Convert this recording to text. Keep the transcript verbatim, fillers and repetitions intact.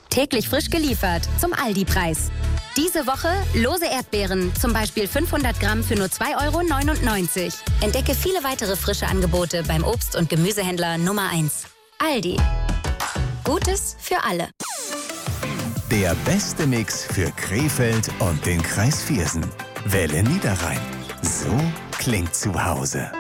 Täglich frisch geliefert zum Aldi-Preis. Diese Woche lose Erdbeeren, zum Beispiel fünfhundert Gramm für nur zwei Euro neunundneunzig. Entdecke viele weitere frische Angebote beim Obst- und Gemüsehändler Nummer eins. Aldi. Gutes für alle. Der beste Mix für Krefeld und den Kreis Viersen. Welle Niederrhein. So klingt zu Hause.